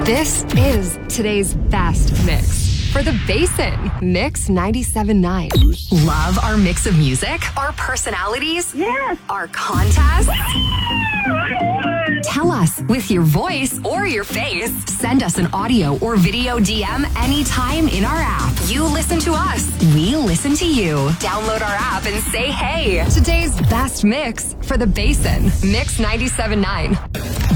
This is today's best mix for the Basin. Mix 97.9. Love our mix of music, our personalities, Yes. our contests. Tell us with your voice or your face. Send us an audio or video DM anytime in our app. You listen to us. We listen to you. Download our app and say hey. Today's best mix for the Basin. Mix 97.9.